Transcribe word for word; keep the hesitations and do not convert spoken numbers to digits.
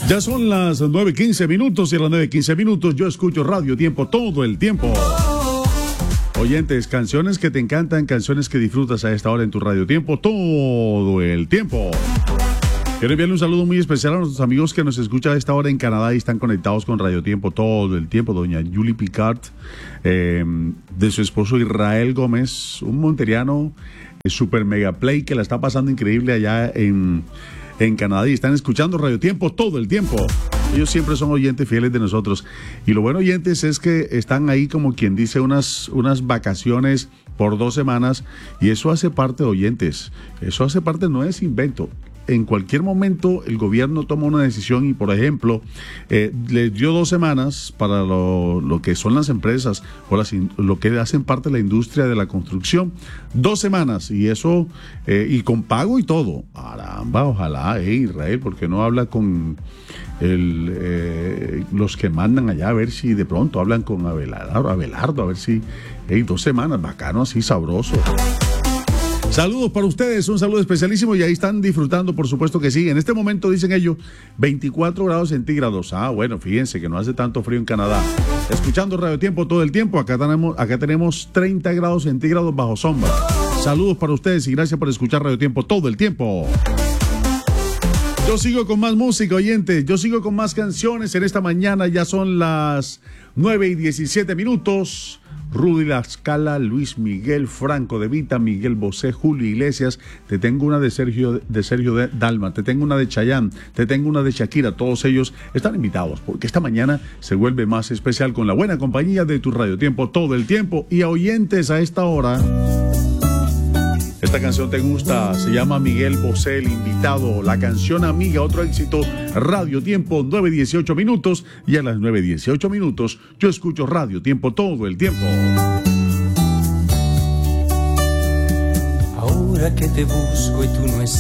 Ya son las nueve quince minutos y a las nueve quince minutos yo escucho Radio Tiempo todo el tiempo. Oyentes, canciones que te encantan, canciones que disfrutas a esta hora en tu Radio Tiempo todo el tiempo. Quiero enviarle un saludo muy especial a nuestros amigos que nos escuchan a esta hora en Canadá y están conectados con Radio Tiempo todo el tiempo. Doña Julie Picard, eh, de su esposo Israel Gómez, un monteriano super mega play que la está pasando increíble allá en, en Canadá y están escuchando Radio Tiempo todo el tiempo. Ellos siempre son oyentes fieles de nosotros. Y lo bueno, oyentes, es que están ahí como quien dice unas, unas vacaciones por dos semanas y eso hace parte de oyentes. Eso hace parte, no es invento. En cualquier momento el gobierno toma una decisión y, por ejemplo, eh, les dio dos semanas para lo, lo que son las empresas o las, lo que hacen parte de la industria de la construcción. Dos semanas y eso, eh, y con pago y todo. Caramba, ojalá, eh, Israel, porque no habla con el, eh, los que mandan allá a ver si de pronto hablan con Abelardo, Abelardo a ver si hey, dos semanas, bacano, así sabroso. Saludos para ustedes, un saludo especialísimo y ahí están disfrutando, por supuesto que sí. En este momento dicen ellos veinticuatro grados centígrados. Ah, bueno, fíjense que no hace tanto frío en Canadá. Escuchando Radio Tiempo todo el tiempo, acá tenemos, acá tenemos treinta grados centígrados bajo sombra. Saludos para ustedes y gracias por escuchar Radio Tiempo todo el tiempo. Yo sigo con más música, oyentes, yo sigo con más canciones en esta mañana, ya son las nueve y diecisiete minutos. Rudy La Scala, Luis Miguel, Franco De Vita, Miguel Bosé, Julio Iglesias. Te tengo una de Sergio de Sergio de Dalma, te tengo una de Chayanne, te tengo una de Shakira. Todos ellos están invitados porque esta mañana se vuelve más especial con la buena compañía de tu Radio Tiempo todo el tiempo. Y a oyentes a esta hora, esta canción te gusta, se llama Miguel Bosé, El Invitado, la canción amiga, otro éxito. Radio Tiempo, nueve dieciocho minutos y a las nueve dieciocho minutos yo escucho Radio Tiempo todo el tiempo. Ahora que te busco y tú no estás.